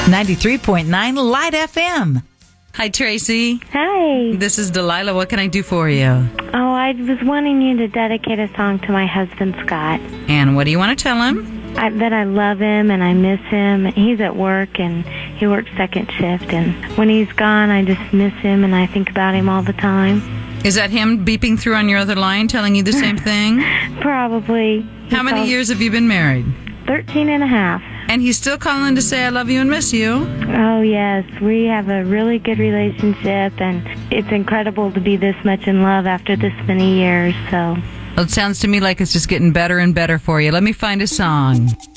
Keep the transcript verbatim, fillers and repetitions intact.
ninety-three point nine Light F M. Hi, Tracy. Hi. This is Delilah. What can I do for you? Oh, I was wanting you to dedicate a song to my husband, Scott. And what do you want to tell him? I, that I love him and I miss him. He's at work and he works second shift. And when he's gone, I just miss him and I think about him all the time. Is that him beeping through on your other line telling you the same thing? Probably. How many years have you been married? Thirteen and a half. And he's still calling to say I love you and miss you. Oh, yes. We have a really good relationship, and it's incredible to be this much in love after this many years. So, Well, it sounds to me like it's just getting better and better for you. Let me find a song.